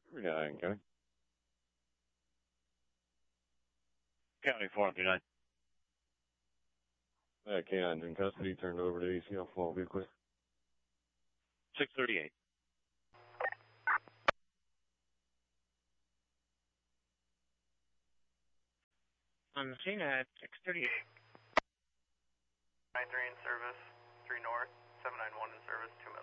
39, County. County 409. K9's in custody, turned over to ACL Fall Vehicle. 638. On the scene at 638. 93 in service, 3 north, 791 in service, 2 middle.